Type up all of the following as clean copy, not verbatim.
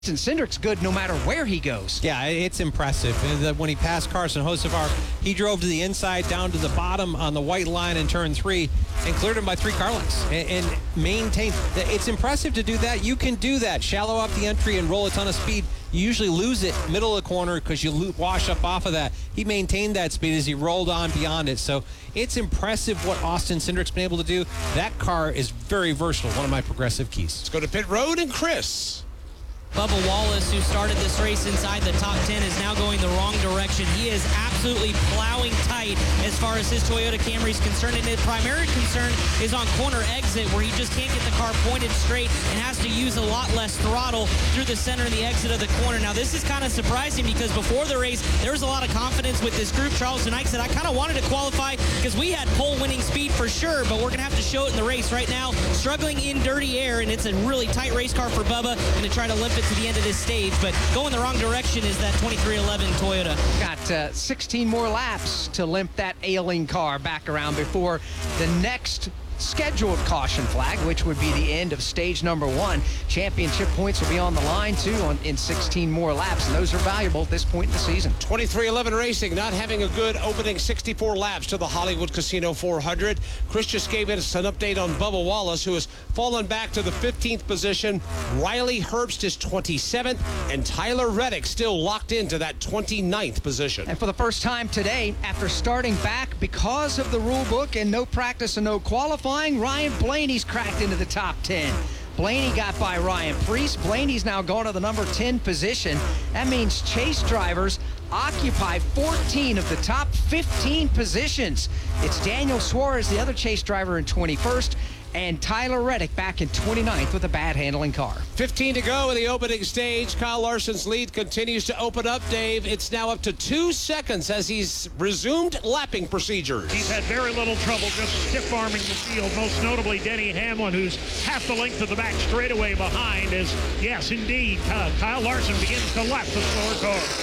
Cindric's good no matter where he goes. Yeah, it's impressive. When he passed Carson Hocevar, he drove to the inside, down to the bottom on the white line in turn 3, and cleared him by 3 car lengths and maintained. It's impressive to do that. You can do that. Shallow up the entry and roll a ton of speed. You usually lose it middle of the corner because you wash up off of that. He maintained that speed as he rolled on beyond it. So it's impressive what Austin Cindric's been able to do. That car is very versatile, one of my progressive keys. Let's go to pit road and Chris. Bubba Wallace, who started this race inside the top 10, is now going the wrong direction. He is absolutely plowing tight as far as his Toyota Camry is concerned, and his primary concern is on corner exit, where he just can't get the car pointed straight and has to use a lot less throttle through the center and the exit of the corner. Now, this is kind of surprising because before the race, there was a lot of confidence with this group. Charles Denick said, I kind of wanted to qualify because we had pole-winning speed for sure, but we're going to have to show it in the race. Right now, struggling in dirty air, and it's a really tight race car for Bubba, and to try to limp it to the end of this stage, but going the wrong direction is that 2311 Toyota. Got 16 more laps to limp that ailing car back around before the next scheduled caution flag, which would be the end of stage number 1. Championship points will be on the line too in 16 more laps, and those are valuable at this point in the season. 2311 Racing not having a good opening 64 laps to the Hollywood Casino 400. Chris just gave us an update on Bubba Wallace, who has fallen back to the 15th position. Riley Herbst is 27th, and Tyler Reddick still locked into that 29th position. And for the first time today, after starting back because of the rule book and no practice and no qualifying, Ryan Blaney's cracked into the top 10. Blaney got by Ryan Preece. Blaney's now gone to the number 10 position. That means Chase drivers occupy 14 of the top 15 positions. It's Daniel Suarez, the other Chase driver, in 21st, and Tyler Reddick back in 29th with a bad handling car. 15 to go in the opening stage. Kyle Larson's lead continues to open up, Dave. It's now up to 2 seconds as he's resumed lapping procedures. He's had very little trouble just stiff-arming the field, most notably Denny Hamlin, who's half the length of the back straightaway behind, as, yes, indeed, Kyle Larson begins to lap the slower car.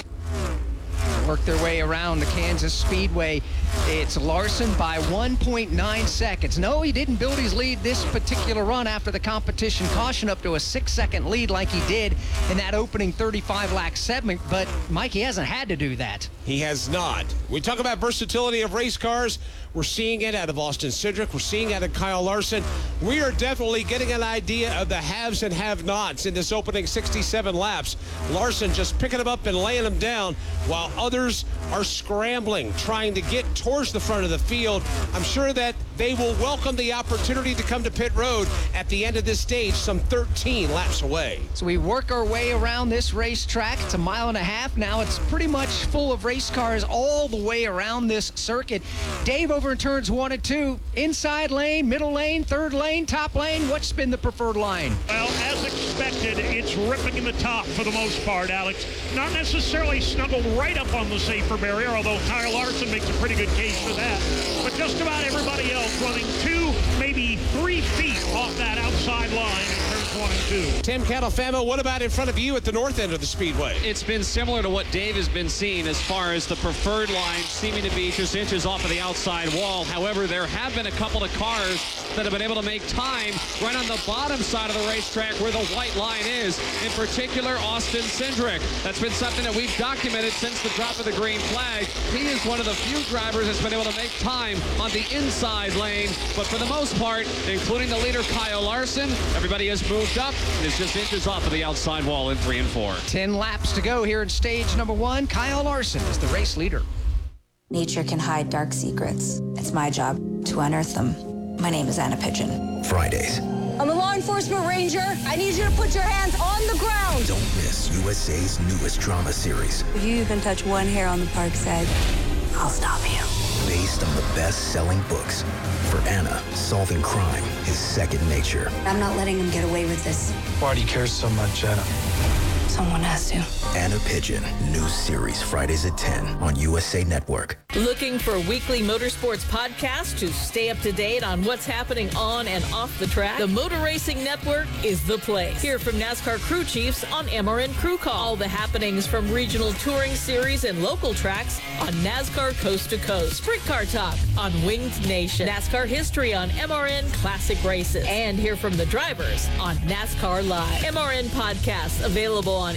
Work their way around the Kansas Speedway. It's Larson by 1.9 seconds. No, he didn't build his lead this particular run after the competition caution up to a 6-second lead like he did in that opening 35-lap segment, but Mike, he hasn't had to do that. He has not. We talk about versatility of race cars. We're seeing it out of Austin Cindric. We're seeing it out of Kyle Larson. We are definitely getting an idea of the haves and have-nots in this opening 67 laps. Larson just picking them up and laying them down while others are scrambling, trying to get towards the front of the field. I'm sure that they will welcome the opportunity to come to pit road at the end of this stage, some 13 laps away. So we work our way around this racetrack. It's a mile and a half now. It's pretty much full of race cars all the way around this circuit. Dave, over in turns 1 and 2, inside lane, middle lane, third lane, top lane. What's been the preferred line? Well, as expected, it's ripping in the top for the most part, Alex. Not necessarily snuggled right up on the safer barrier, although Kyle Larson makes a pretty good case for that. But just about everybody else running 2, maybe 3 feet off that outside line in turns 1 and 2. Tim Catalfamo, what about in front of you at the north end of the speedway? It's been similar to what Dave has been seeing as far as the preferred line seeming to be just inches off of the outside wall. However, there have been a couple of cars that have been able to make time right on the bottom side of the racetrack where the white line is, in particular Austin Cindric. That's been something that we've documented since the drop of the green flag. He is one of the few drivers that's been able to make time on the inside lane, but for the most part, including the leader Kyle Larson, everybody has moved up and is just inches off of the outside wall in 3 and 4. 10 laps to go here in stage number 1. Kyle Larson is the race leader. Nature can hide dark secrets. It's my job to unearth them. My name is Anna Pigeon. Fridays. I'm a law enforcement ranger. I need you to put your hands on the ground. Don't miss USA's newest drama series. If you even touch one hair on the park's head, I'll stop you. Based on the best-selling books. For Anna, solving crime is second nature. I'm not letting him get away with this. Why do you care so much, Anna? Someone has to. Anna Pigeon, new series Fridays at 10 on USA Network. Looking for a weekly motorsports podcast to stay up to date on what's happening on and off the track? The Motor Racing Network is the place. Hear from NASCAR crew chiefs on MRN Crew Call. All the happenings from regional touring series and local tracks on NASCAR Coast to Coast. Sprint Car Talk on Winged Nation. NASCAR history on MRN Classic Races. And hear from the drivers on NASCAR Live. MRN podcasts available on